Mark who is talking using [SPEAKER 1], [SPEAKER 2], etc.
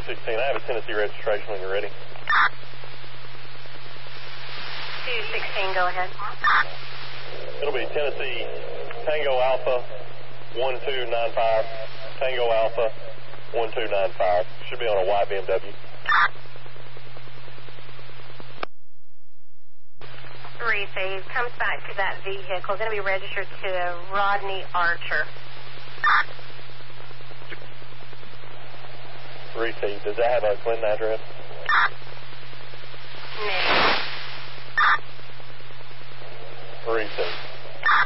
[SPEAKER 1] 216, I have a Tennessee registration when you're ready.
[SPEAKER 2] 216, go ahead.
[SPEAKER 1] It'll be Tennessee Tango Alpha 1295. Tango Alpha 1295. Should be on a white BMW.
[SPEAKER 2] 3 comes back to that vehicle. Going to be registered to Rodney Archer.
[SPEAKER 1] 3 does that have a Clinton address?
[SPEAKER 2] No.
[SPEAKER 1] 3